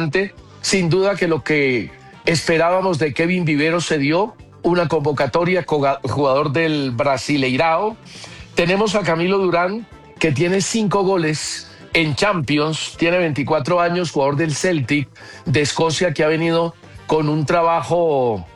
interesante. Sin duda que lo que esperábamos de Kevin Viveros se dio, una convocatoria, jugador del Brasileirao. Tenemos a Camilo Durán, que tiene 5 goles en Champions, tiene 24 años, jugador del Celtic de Escocia, que ha venido con un trabajo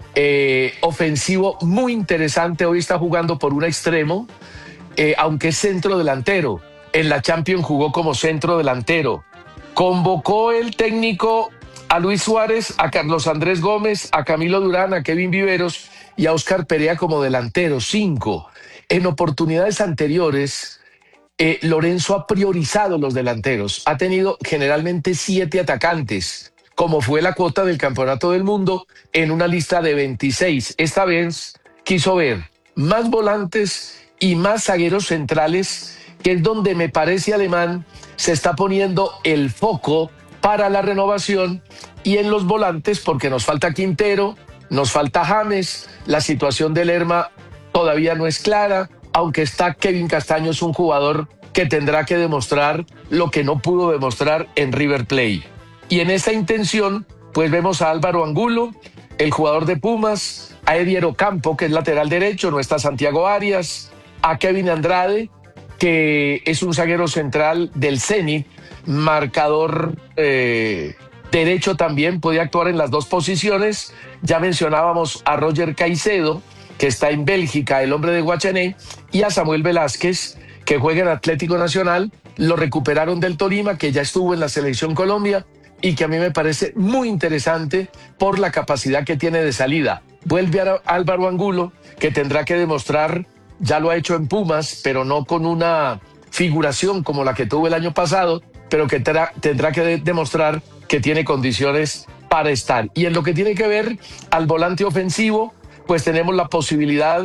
ofensivo muy interesante. Hoy está jugando por un extremo, aunque es centro delantero. En la Champions jugó como centro delantero. Convocó el técnico a Luis Suárez, a Carlos Andrés Gómez, a Camilo Durán, a Kevin Viveros y a Óscar Perea como delantero, 5. En oportunidades anteriores, Lorenzo ha priorizado los delanteros. Ha tenido generalmente 7 atacantes, como fue la cuota del Campeonato del Mundo, en una lista de 26. Esta vez quiso ver más volantes y más zagueros centrales, que es donde me parece Alemán se está poniendo el foco para la renovación, y en los volantes porque nos falta Quintero, nos falta James, la situación de Lerma todavía no es clara, aunque está Kevin Castaño, es un jugador que tendrá que demostrar lo que no pudo demostrar en River Plate. Y en esa intención, pues vemos a Álvaro Angulo, el jugador de Pumas, a Edier Ocampo, que es lateral derecho, no está Santiago Arias, a Kevin Andrade, que es un zaguero central del Zenit, marcador derecho también, puede actuar en las 2 posiciones. Ya mencionábamos a Roger Caicedo, que está en Bélgica, el hombre de Guachané, y a Samuel Velázquez, que juega en Atlético Nacional. Lo recuperaron del Tolima, que ya estuvo en la Selección Colombia, y que a mí me parece muy interesante por la capacidad que tiene de salida. Vuelve a Álvaro Angulo, que tendrá que demostrar, ya lo ha hecho en Pumas, pero no con una figuración como la que tuvo el año pasado, pero que tendrá que demostrar que tiene condiciones para estar. Y en lo que tiene que ver al volante ofensivo, pues tenemos la posibilidad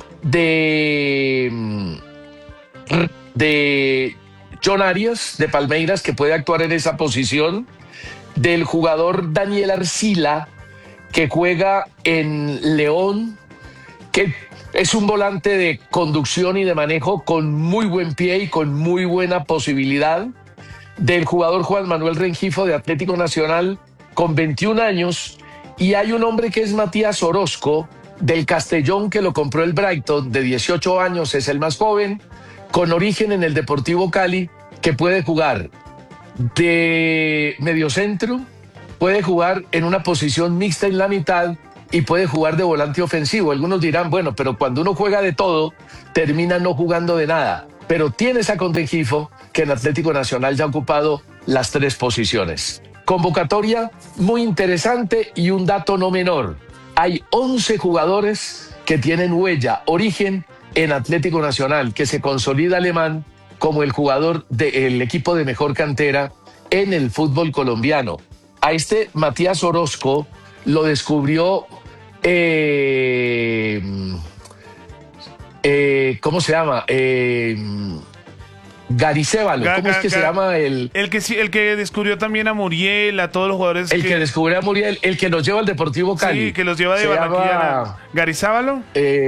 de John Arias, de Palmeiras, que puede actuar en esa posición, del jugador Daniel Arcila, que juega en León, que es un volante de conducción y de manejo con muy buen pie y con muy buena posibilidad, del jugador Juan Manuel Rengifo de Atlético Nacional con 21 años, y hay un hombre que es Matías Orozco del Castellón, que lo compró el Brighton, de 18 años, es el más joven, con origen en el Deportivo Cali, que puede jugar de mediocentro, puede jugar en una posición mixta en la mitad y puede jugar de volante ofensivo. Algunos dirán, bueno, pero cuando uno juega de todo, termina no jugando de nada. Pero tiene esa con Rengifo, que en Atlético Nacional ya ha ocupado las 3 posiciones. Convocatoria muy interesante, y un dato no menor: hay 11 jugadores que tienen huella, origen en Atlético Nacional, que se consolida Alemán como el jugador del equipo de mejor cantera en el fútbol colombiano. A este Matías Orozco lo descubrió, ¿cómo se llama? Garicévalo, ¿cómo es que se llama el que descubrió también a Muriel, a todos los jugadores? El que descubrió a Muriel, el que nos lleva al Deportivo Cali. Sí, que los lleva de Barranquilla. ¿Garizábalo?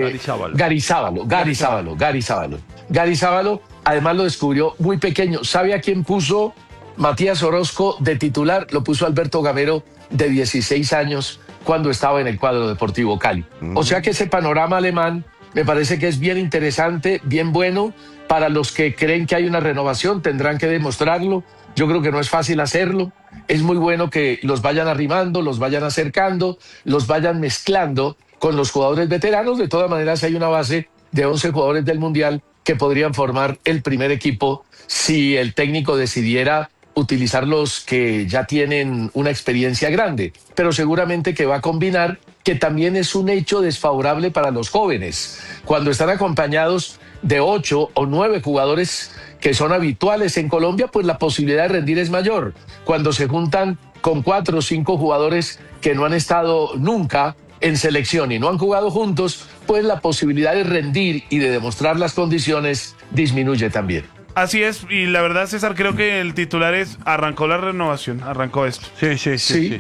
Garizábalo, además lo descubrió muy pequeño. ¿Sabe a quién puso Matías Orozco de titular? Lo puso Alberto Gamero, de 16 años, cuando estaba en el cuadro Deportivo Cali. O sea que ese panorama alemán me parece que es bien interesante, bien bueno. Para los que creen que hay una renovación, tendrán que demostrarlo. Yo creo que no es fácil hacerlo. Es muy bueno que los vayan arrimando, los vayan acercando, los vayan mezclando con los jugadores veteranos. De todas maneras, hay una base de 11 jugadores del Mundial que podrían formar el primer equipo si el técnico decidiera utilizar los que ya tienen una experiencia grande, pero seguramente que va a combinar, que también es un hecho desfavorable para los jóvenes. Cuando están acompañados de 8 o 9 jugadores que son habituales en Colombia, pues la posibilidad de rendir es mayor. Cuando se juntan con 4 o 5 jugadores que no han estado nunca en selección y no han jugado juntos, pues la posibilidad de rendir y de demostrar las condiciones disminuye también. Así es, y la verdad, César, creo que el titular arrancó la renovación, arrancó esto. Sí.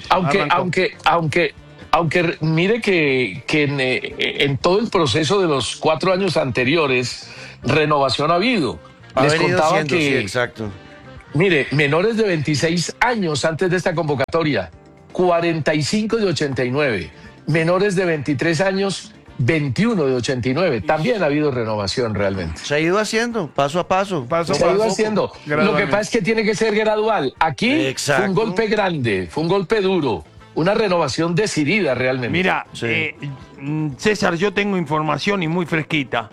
Aunque mire que en todo el proceso de los 4 años anteriores, renovación ha habido. Les contaba que, exacto. Mire, menores de 26 años antes de esta convocatoria, 45 de 89. Menores de 23 años, 21 de 89. También ha habido renovación realmente. Se ha ido haciendo paso a paso. Se ha ido haciendo. Lo que pasa es que tiene que ser gradual. Aquí Exacto. fue un golpe grande, fue un golpe duro, una renovación decidida realmente. Mira, Sí. César, yo tengo información y muy fresquita.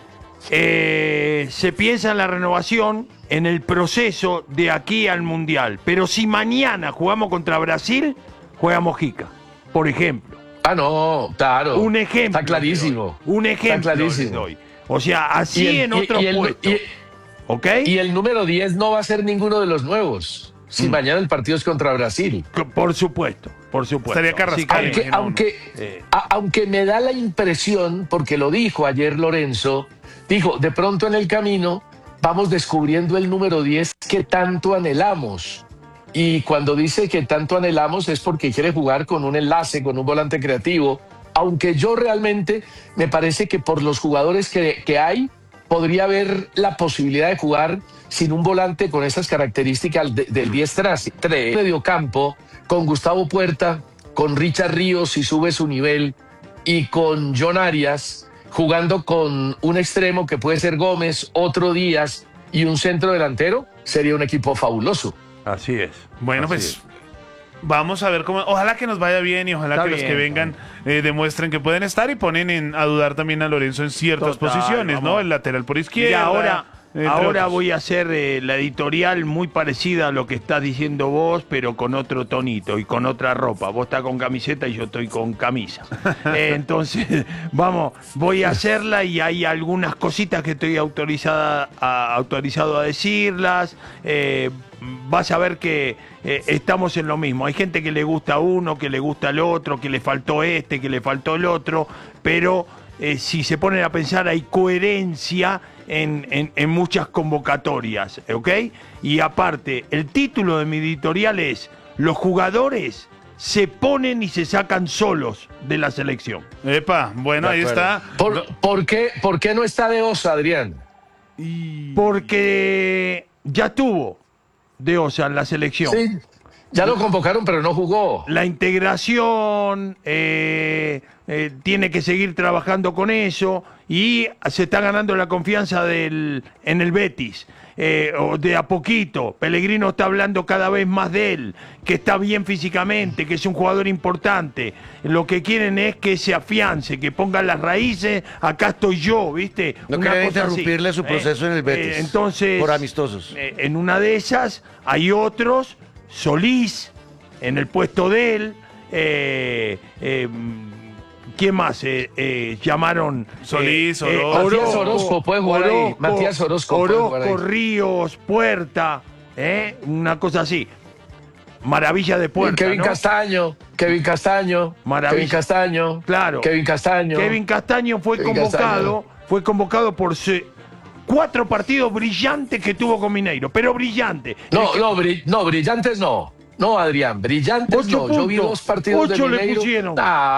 Se piensa en la renovación en el proceso de aquí al Mundial. Pero si mañana jugamos contra Brasil, juega Mojica, por ejemplo. Ah, no, claro. Un ejemplo. Está clarísimo. le doy. Un ejemplo Está clarísimo. le doy. O sea, así en otros puestos. ¿Ok? Y el número 10 no va a ser ninguno de los nuevos. Si mañana el partido es contra Brasil. Por supuesto, por supuesto. Estaría Carrascal. Así que, Aunque me da la impresión, porque lo dijo ayer Lorenzo, dijo, de pronto en el camino vamos descubriendo el número 10 que tanto anhelamos. Y cuando dice que tanto anhelamos es porque quiere jugar con un enlace, con un volante creativo. Aunque yo realmente me parece que por los jugadores que hay, podría haber la posibilidad de jugar sin un volante con esas características del 10 mediocampo, con Gustavo Puerta, con Richard Ríos si sube su nivel y con John Arias, jugando con un extremo que puede ser Gómez, otro Díaz y un centro delantero, sería un equipo fabuloso. así es. Bueno, Así pues es. vamos a ver cómo. Ojalá que nos vaya bien y ojalá Está que los bien, que vengan demuestren que pueden estar y ponen a dudar también a Lorenzo en ciertas Total, posiciones, vamos. ¿no? El lateral por Y izquierda. ahora entre Ahora otros. voy a hacer la editorial muy parecida a lo que estás diciendo vos, pero con otro tonito y con otra ropa. Vos estás con camiseta y yo estoy con camisa. Entonces, vamos, voy a hacerla y hay algunas cositas que estoy autorizado a decirlas. Vas a ver que estamos en lo mismo. Hay gente que le gusta a uno, que le gusta al otro, que le faltó este, que le faltó el otro, pero si se ponen a pensar hay coherencia en muchas convocatorias, ¿ok? Y aparte, el título de mi editorial es «Los jugadores se ponen y se sacan solos de la selección». Epa, bueno, De ahí acuerdo. está. ¿Por qué no está de Osa, Adrián? Porque ya tuvo de Osa en la selección. Sí, ya lo convocaron, pero no jugó. La integración, tiene que seguir trabajando con eso y se está ganando la confianza en el Betis. De a poquito, Pellegrino está hablando cada vez más de él, que está bien físicamente, que es un jugador importante. Lo que quieren es que se afiance, que pongan las raíces, acá estoy yo, ¿viste? No Una quieren cosa así. interrumpirle su proceso en el Betis, Entonces, por amistosos. en una de esas hay otros, Solís, en el puesto de él, ¿quién más? Llamaron Solís, Orozco. Matías Orozco puede jugar ahí. Matías Orozco puede jugar ahí. Ríos, Puerta, una cosa así. Maravilla de Puerta, Kevin ¿no? Castaño, Maravilla. Kevin Castaño, Claro. Kevin Castaño. Kevin Castaño fue convocado por 4 partidos brillantes que tuvo con Mineiro, pero brillante. No, brillantes no. No, Adrián, brillantes 8 no. Yo vi puntos. 2 partidos 8 de le Mineiro. pusieron.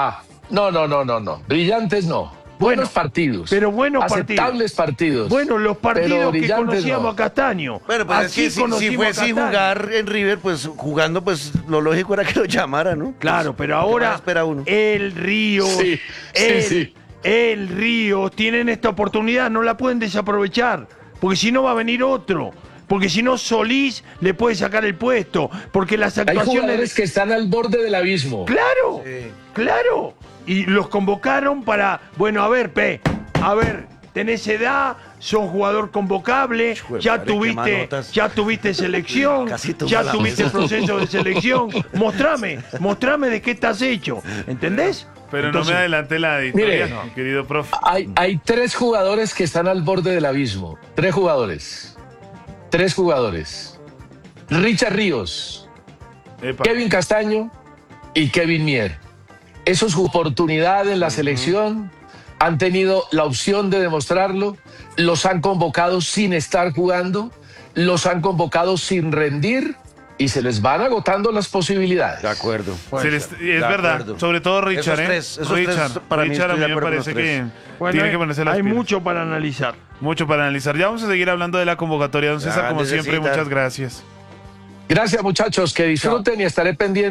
No. Brillantes no. Buenos partidos. Pero buenos aceptables partidos. Bueno, los Pero partidos que brillantes conocíamos no. a Castaño. Bueno, pues es Así que si conocimos fue a sin Castaño. jugar en River, pues jugando, pues lo lógico era que lo llamara, ¿no? Claro, pero ¿qué ahora más espera uno? el Río, Sí, sí. el Río tienen esta oportunidad, no la pueden desaprovechar, porque si no va a venir otro. Porque si no, Solís le puede sacar el puesto. Porque las Hay actuaciones. jugadores que están al borde del abismo. ¡Claro! Sí. ¡Claro! Y los convocaron para. Bueno, a ver, tenés edad, sos jugador convocable, Hijo de ya madre, qué tuviste, manotas. ya tuviste selección, Casi tumba ya la tuviste mesa. proceso de selección. Mostrame de qué estás hecho. ¿Entendés? Pero Entonces, no me adelante la editorial, Mire, mi querido profe. Hay 3 jugadores que están al borde del abismo. 3 jugadores. Richard Ríos, Epa. Kevin Castaño y Kevin Mier. Eso es su oportunidad en la selección. Han tenido la opción de demostrarlo. Los han convocado sin estar jugando. Los han convocado sin rendir. y se les van agotando las posibilidades. De acuerdo. Es De verdad, acuerdo. sobre todo Richard, Esos tres, para mí, Richard a estoy mí de me acuerdo con parece los tres. que Bueno, tiene que ponerse las hay pilas. mucho para analizar. Mucho para analizar. Ya vamos a seguir hablando de la convocatoria, don César, como siempre, necesitan. muchas gracias. Gracias, muchachos, que disfruten y estaré pendiente.